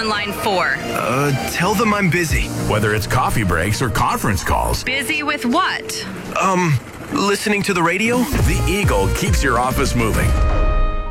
on line 4? Tell them I'm busy. Whether it's coffee breaks or conference calls. Busy with what? Listening to the radio? The Eagle keeps your office moving.